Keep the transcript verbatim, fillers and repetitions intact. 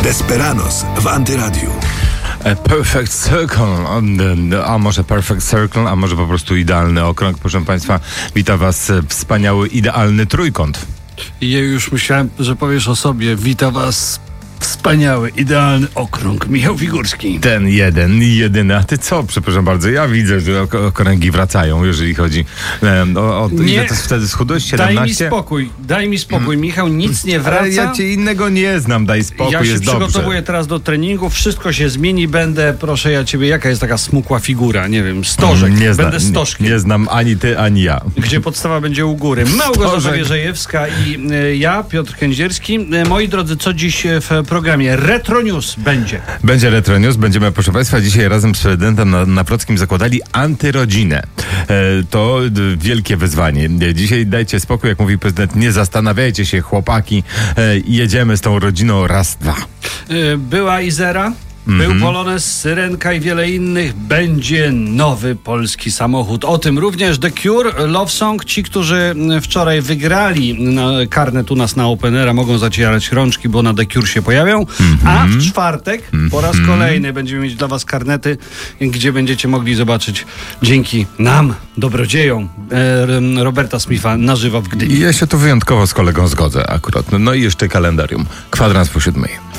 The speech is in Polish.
Desperados w Antyradiu. Perfect Circle, a może Perfect Circle, a może po prostu idealny okrąg. Proszę Państwa, wita Was wspaniały, idealny trójkąt. I ja już myślałem, że powiesz o sobie. Wita Was wspaniały, idealny okrąg. Michał Figurski. Ten jeden, jedyny. A ty co? Przepraszam bardzo, ja widzę, że ok- okręgi wracają, jeżeli chodzi um, o, o Nie. ile to wtedy schudłeś? siedemnaście? Daj mi spokój, daj mi spokój. Michał, nic nie wraca. Ale ja cię innego nie znam, daj spokój, Ja się jest przygotowuję dobrze. teraz do treningu, wszystko się zmieni, będę, proszę ja ciebie, jaka jest taka smukła figura, nie wiem, stożek, Nie znam, będę stożkiem. nie, nie znam ani ty, ani ja. Gdzie podstawa będzie u góry. Małgorzata Stożek. Wierzejewska i y, ja, Piotr Kędzierski. Y, moi drodzy, co dziś w programie? Retro News będzie. Będzie Retro News, będziemy, proszę Państwa, dzisiaj razem z prezydentem na, na Prockim zakładali antyrodzinę. E, to d, wielkie wyzwanie. E, Dzisiaj dajcie spokój, jak mówi prezydent, nie zastanawiajcie się, chłopaki, e, jedziemy z tą rodziną raz, dwa. Y, była Izera. Był Polones, Syrenka i wiele innych. Będzie nowy polski samochód. O tym również The Cure, Love Song. Ci, którzy wczoraj wygrali na karnet u nas na Openera, mogą zacierać rączki, bo na The Cure się pojawią. Mm-hmm. A w czwartek mm-hmm. po raz kolejny będziemy mieć dla was karnety, gdzie będziecie mogli zobaczyć dzięki nam, dobrodziejom, e, Roberta Smitha na żywo w Gdyni. I ja się tu wyjątkowo z kolegą zgodzę akurat. No i jeszcze kalendarium. Kwadrans po siódmej.